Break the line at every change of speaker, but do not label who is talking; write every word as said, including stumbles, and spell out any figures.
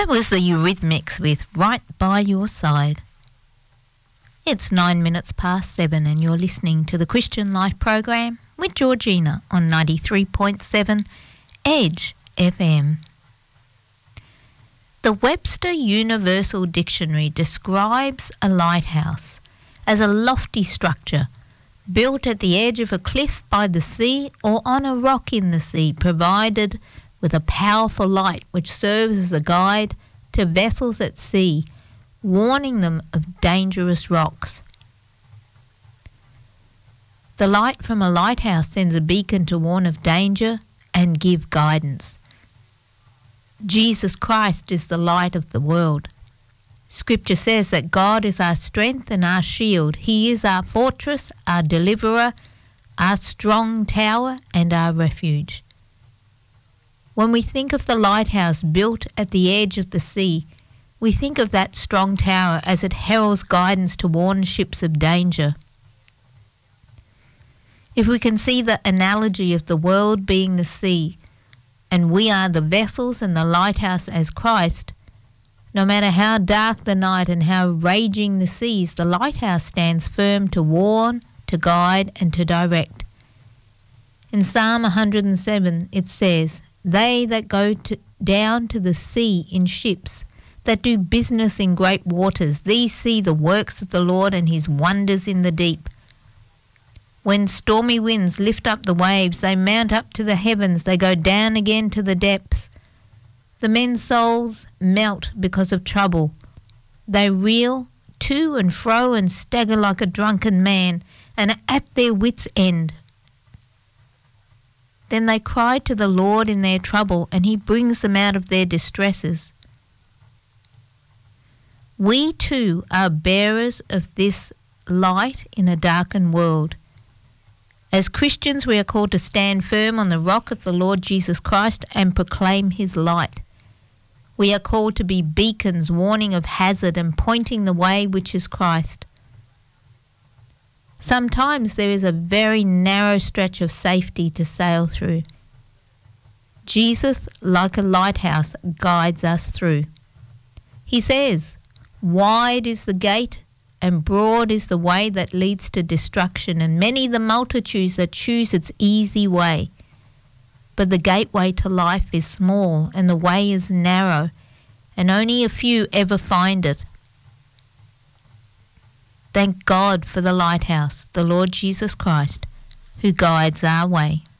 That was the Eurythmics with Right By Your Side. It's nine minutes past seven and you're listening to the Christian Life program with Georgina on ninety-three point seven Edge F M. The Webster Universal Dictionary describes a lighthouse as a lofty structure built at the edge of a cliff by the sea or on a rock in the sea, provided with a powerful light which serves as a guide to vessels at sea, warning them of dangerous rocks. The light from a lighthouse sends a beacon to warn of danger and give guidance. Jesus Christ is the light of the world. Scripture says that God is our strength and our shield. He is our fortress, our deliverer, our strong tower, and our refuge. When we think of the lighthouse built at the edge of the sea, we think of that strong tower as it heralds guidance to warn ships of danger. If we can see the analogy of the world being the sea, and we are the vessels and the lighthouse as Christ, no matter how dark the night and how raging the seas, the lighthouse stands firm to warn, to guide, and to direct. In Psalm one hundred seven it says, "They that go to, down to the sea in ships, that do business in great waters, these see the works of the Lord and his wonders in the deep. When stormy winds lift up the waves, they mount up to the heavens, they go down again to the depths. The men's souls melt because of trouble. They reel to and fro and stagger like a drunken man, and are at their wits' end. Then they cry to the Lord in their trouble, and he brings them out of their distresses." We too are bearers of this light in a darkened world. As Christians, we are called to stand firm on the rock of the Lord Jesus Christ and proclaim his light. We are called to be beacons, warning of hazard and pointing the way, which is Christ. Sometimes there is a very narrow stretch of safety to sail through. Jesus, like a lighthouse, guides us through. He says, "Wide is the gate, and broad is the way that leads to destruction, and many the multitudes that choose its easy way. But the gateway to life is small, and the way is narrow, and only a few ever find it." Thank God for the lighthouse, the Lord Jesus Christ, who guides our way.